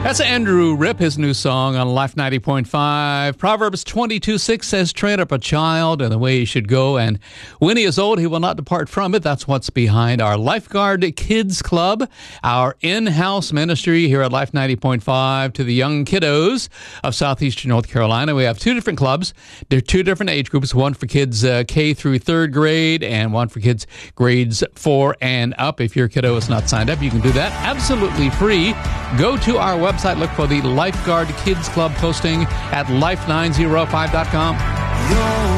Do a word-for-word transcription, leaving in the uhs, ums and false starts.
That's Andrew Rip, his new song on Life ninety point five. Proverbs twenty-two six says, train up a child in the way he should go, and when he is old, he will not depart from it. That's what's behind our Lifeguard Kids Club, our in-house ministry here at Life ninety point five to the young kiddos of southeastern North Carolina. We have two different clubs. There are two different age groups, one for kids uh, K through third grade and one for kids grades four and up. If your kiddo is not signed up, you can do that absolutely free. Go to our website, look for the Lifeguard Kids Club posting at life nine oh five dot com.